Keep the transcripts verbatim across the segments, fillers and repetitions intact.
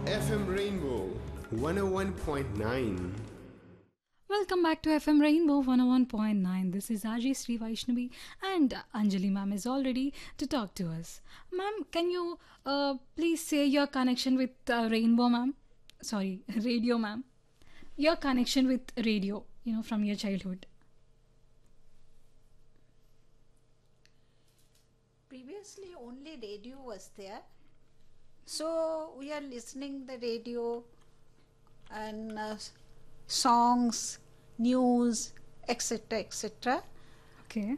F M Rainbow one oh one point nine. Welcome back to F M Rainbow one oh one point nine. This is R J Sri Vaishnavi and Anjali ma'am is all ready to talk to us. Ma'am, can you uh, please say your connection with uh, Rainbow ma'am? Sorry, radio ma'am. Your connection with radio, you know, from your childhood. Previously only radio was there, so we are listening the radio and uh, songs, news, etc etc. Okay.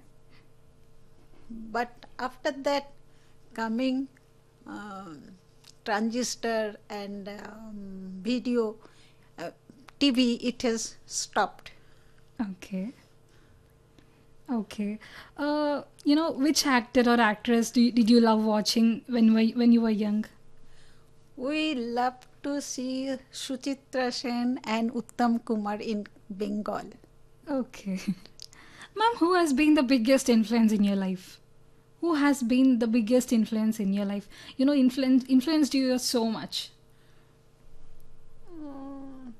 But after that coming um, transistor and um, video, uh, TV, it has stopped. Okay. Okay. Uh, you know, which actor or actress do you, did you love watching when were, when you were young? We love to see Suchitra Sen and Uttam Kumar in Bengal. Okay. Ma'am, who has been the biggest influence in your life? Who has been the biggest influence in your life? You know, influence influenced you so much. Mm,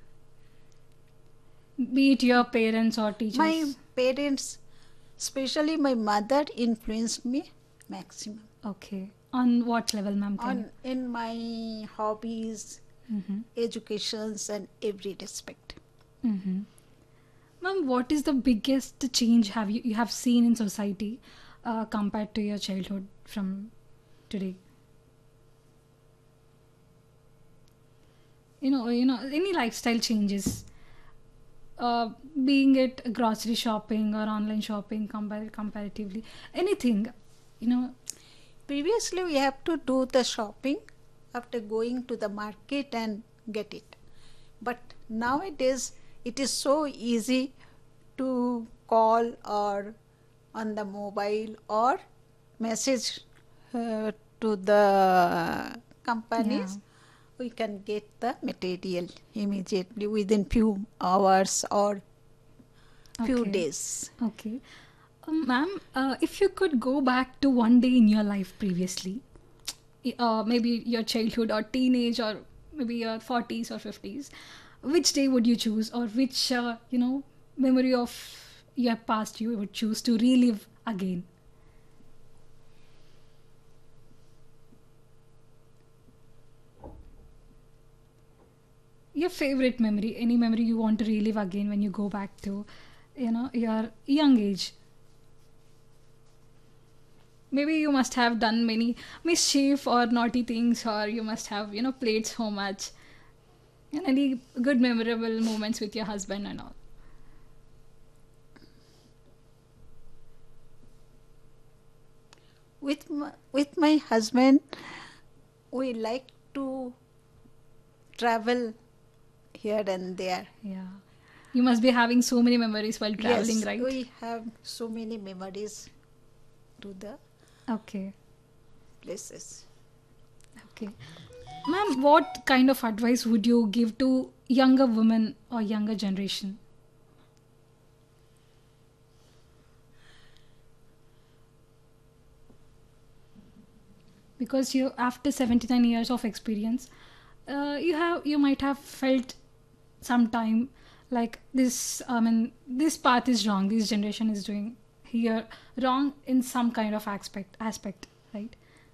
Be it your parents or teachers. My parents, especially my mother, influenced me maximum Okay. On what level, ma'am? Can on in my hobbies, you? Mm-hmm. educations, and every respect. Mm-hmm. Ma'am, what is the biggest change have you, you have seen in society uh, compared to your childhood from today? You know, you know, any lifestyle changes, uh, being it grocery shopping or online shopping, compar- comparatively, anything, you know. Previously, we have to do the shopping after going to the market and get it. But nowadays, it is so easy to call or on the mobile or message uh, to the companies. Yeah. We can get the material immediately within few hours or few Okay. days. Okay. Um, ma'am, uh, if you could go back to one day in your life previously, i- uh, maybe your childhood or teenage or maybe your forties or fifties, which day would you choose or which, uh, you know, memory of your past you would choose to relive again? Your favorite memory, any memory you want to relive again when you go back to, you know, your young age. Maybe you must have done many mischief or naughty things, or you must have, you know, played so much. And any good memorable moments with your husband and all. With my, with my husband, we like to travel here and there. Yeah. You must be having so many memories while traveling, Yes, right? we have so many memories to the Okay. places. Okay. Ma'am, what kind of advice would you give to younger women or younger generation? Because you, after seventy-nine years of experience, uh, you have you might have felt sometime like this. I mean, this path is wrong. This generation is doing here wrong in some kind of aspect. Aspect, right?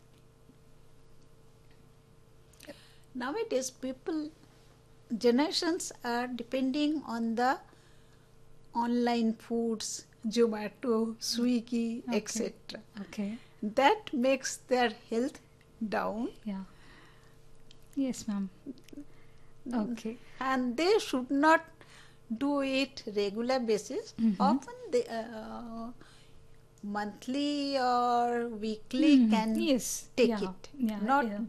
Nowadays, people, generations are depending on the online foods, Zomato, Swiggy, Okay. et cetera. Okay. That makes their health down, Yeah. Yes, ma'am. Okay. and they should not do it regular basis. Mhm. Often, they uh, monthly or weekly Mhm. can Yes. take Yeah. it, Yeah. not Yeah.